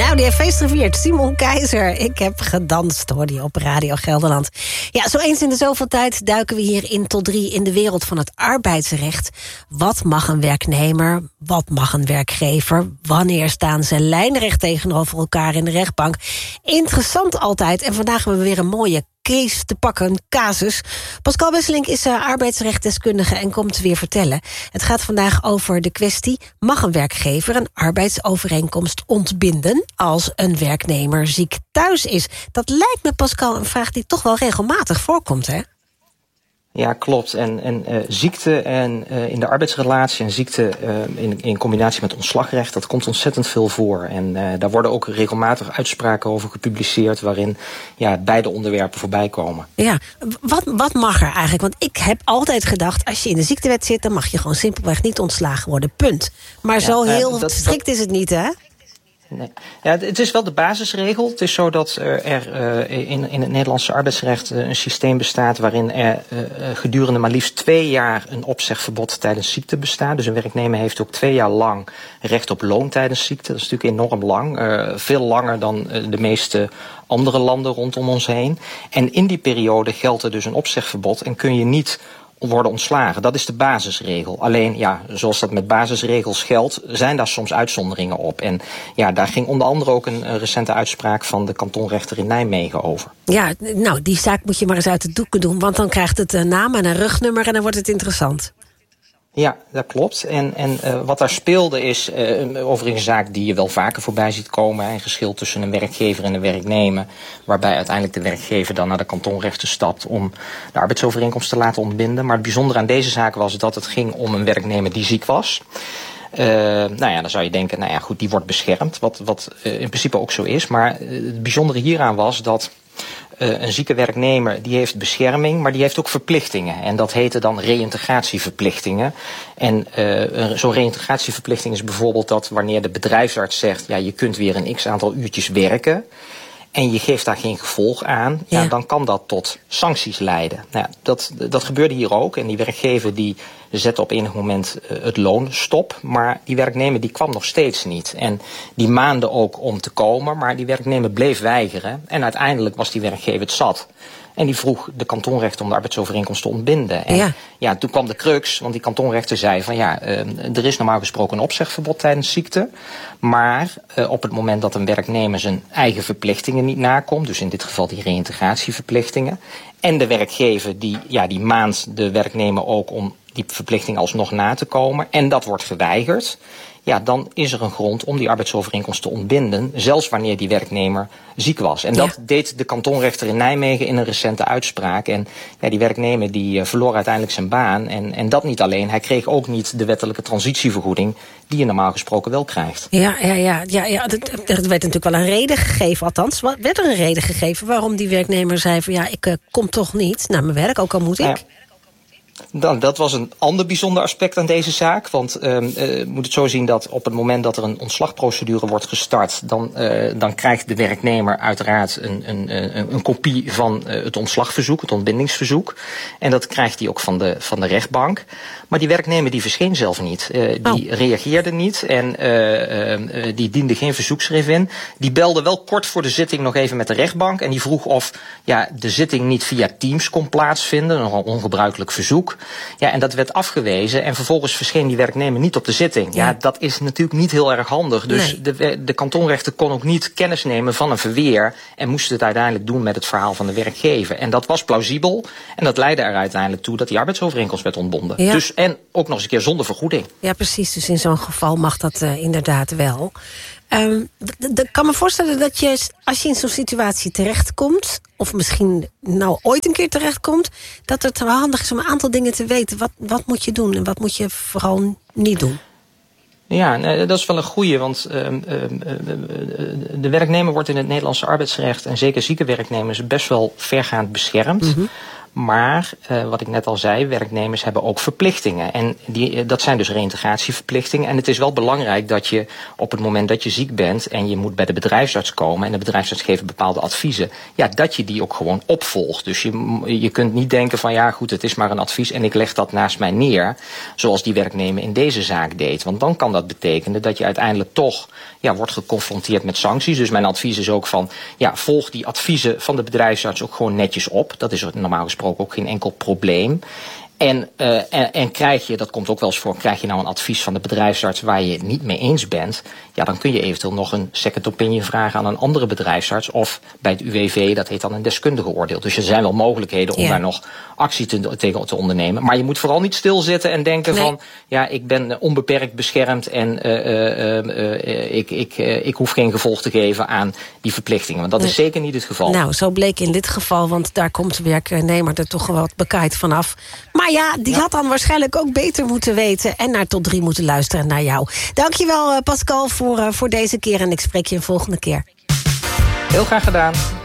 Nou, die heeft feest gevierd. Simon Keizer. Ik heb gedanst, hoorde je op Radio Gelderland. Ja, zo eens in de zoveel tijd duiken we hier in tot 3 in de wereld van het arbeidsrecht. Wat mag een werknemer? Wat mag een werkgever? Wanneer staan ze lijnrecht tegenover elkaar in de rechtbank? Interessant altijd. En vandaag hebben we weer een mooie case te pakken, een casus. Pascal Wesselink is arbeidsrechtdeskundige en komt weer vertellen. Het gaat vandaag over de kwestie: mag een werkgever een arbeidsovereenkomst ontbinden als een werknemer ziek thuis is? Dat lijkt me, Pascal, een vraag die toch wel regelmatig voorkomt, hè? Ja, klopt. En ziekte in de arbeidsrelatie en ziekte in combinatie met ontslagrecht, dat komt ontzettend veel voor. En daar worden ook regelmatig uitspraken over gepubliceerd waarin beide onderwerpen voorbij komen. Ja, wat mag er eigenlijk? Want ik heb altijd gedacht, als je in de ziektewet zit, dan mag je gewoon simpelweg niet ontslagen worden, punt. Maar zo heel strikt is het niet, hè? Nee. Ja, het is wel de basisregel. Het is zo dat er in het Nederlandse arbeidsrecht een systeem bestaat waarin er gedurende maar liefst 2 jaar een opzegverbod tijdens ziekte bestaat. Dus een werknemer heeft ook 2 jaar lang recht op loon tijdens ziekte. Dat is natuurlijk enorm lang. Veel langer dan de meeste andere landen rondom ons heen. En in die periode geldt er dus een opzegverbod en kun je niet worden ontslagen. Dat is de basisregel. Alleen, zoals dat met basisregels geldt, zijn daar soms uitzonderingen op. En daar ging onder andere ook een recente uitspraak van de kantonrechter in Nijmegen over. Ja, nou, die zaak moet je maar eens uit de doeken doen, want dan krijgt het een naam en een rugnummer en dan wordt het interessant. Ja, dat klopt. En wat daar speelde is overigens een zaak die je wel vaker voorbij ziet komen. Een geschil tussen een werkgever en een werknemer, waarbij uiteindelijk de werkgever dan naar de kantonrechter stapt om de arbeidsovereenkomst te laten ontbinden. Maar het bijzondere aan deze zaak was dat het ging om een werknemer die ziek was. Dan zou je denken, goed, die wordt beschermd, wat in principe ook zo is. Maar het bijzondere hieraan was dat een zieke werknemer die heeft bescherming, maar die heeft ook verplichtingen. En dat heette dan reïntegratieverplichtingen. En zo'n reïntegratieverplichting is bijvoorbeeld dat wanneer de bedrijfsarts zegt, je kunt weer een x-aantal uurtjes werken en je geeft daar geen gevolg aan, dan kan dat tot sancties leiden. Nou, dat gebeurde hier ook. En die werkgever die zette op enig moment het loon stop. Maar die werknemer die kwam nog steeds niet. En die maande ook om te komen, maar die werknemer bleef weigeren. En uiteindelijk was die werkgever het zat. En die vroeg de kantonrechter om de arbeidsovereenkomst te ontbinden. En toen kwam de crux, want die kantonrechter zei van er is normaal gesproken een opzegverbod tijdens ziekte. Maar op het moment dat een werknemer zijn eigen verplichtingen niet nakomt, dus in dit geval die reïntegratieverplichtingen, en de werkgever die maandt de werknemer ook om die verplichting alsnog na te komen, en dat wordt geweigerd, dan is er een grond om die arbeidsovereenkomst te ontbinden, zelfs wanneer die werknemer ziek was. En dat deed de kantonrechter in Nijmegen in een recente uitspraak. En die werknemer die verloor uiteindelijk zijn baan. En dat niet alleen, hij kreeg ook niet de wettelijke transitievergoeding die je normaal gesproken wel krijgt. Ja, er werd natuurlijk wel een reden gegeven, althans. Werd er een reden gegeven waarom die werknemer zei van ik kom toch niet naar mijn werk, ook al moet ik? Dat was een ander bijzonder aspect aan deze zaak. Want moet het zo zien dat op het moment dat er een ontslagprocedure wordt gestart, dan krijgt de werknemer uiteraard een kopie van het ontslagverzoek, het ontbindingsverzoek. En dat krijgt hij ook van de rechtbank. Maar die werknemer die verscheen zelf niet. Die reageerde niet en die diende geen verzoekschrift in. Die belde wel kort voor de zitting nog even met de rechtbank en die vroeg of de zitting niet via Teams kon plaatsvinden. Nogal ongebruikelijk verzoek. En dat werd afgewezen en vervolgens verscheen die werknemer niet op de zitting. Dat is natuurlijk niet heel erg handig. Dus de kantonrechter kon ook niet kennis nemen van een verweer en moest het uiteindelijk doen met het verhaal van de werkgever. En dat was plausibel en dat leidde er uiteindelijk toe dat die arbeidsovereenkomst werd ontbonden. Dus, en ook nog eens een keer zonder vergoeding. Ja, precies. Dus in zo'n geval mag dat inderdaad wel. Ik kan me voorstellen dat als je in zo'n situatie terechtkomt, of misschien ooit een keer terechtkomt, dat het wel handig is om een aantal dingen te weten. Wat moet je doen en wat moet je vooral niet doen? Ja, dat is wel een goeie, want de werknemer wordt in het Nederlandse arbeidsrecht, en zeker zieke werknemers, best wel vergaand beschermd. Mm-hmm. Maar, wat ik net al zei, werknemers hebben ook verplichtingen. En dat zijn dus reïntegratieverplichtingen. En het is wel belangrijk dat je op het moment dat je ziek bent en je moet bij de bedrijfsarts komen en de bedrijfsarts geeft bepaalde adviezen, ja, dat je die ook gewoon opvolgt. Dus je kunt niet denken van ja goed, het is maar een advies en ik leg dat naast mij neer, zoals die werknemer in deze zaak deed. Want dan kan dat betekenen dat je uiteindelijk toch wordt geconfronteerd met sancties. Dus mijn advies is ook van volg die adviezen van de bedrijfsarts ook gewoon netjes op. Dat is normaal gesproken ook geen enkel probleem. En krijg je, dat komt ook wel eens voor, krijg je nou een advies van de bedrijfsarts waar je het niet mee eens bent, ja, dan kun je eventueel nog een second opinion vragen aan een andere bedrijfsarts of bij het UWV, dat heet dan een deskundige oordeel. Dus er zijn wel mogelijkheden om daar nog actie tegen te ondernemen. Maar je moet vooral niet stilzitten en denken van, ja, ik ben onbeperkt beschermd en ik hoef geen gevolg te geven aan die verplichtingen. Want dat is zeker niet het geval. Nou, zo bleek in dit geval, want daar komt de werknemer er toch wel wat bekaaid vanaf. Maar ja, die had dan waarschijnlijk ook beter moeten weten en naar Tot 3 moeten luisteren naar jou. Dankjewel Pascal voor deze keer en ik spreek je een volgende keer. Heel graag gedaan.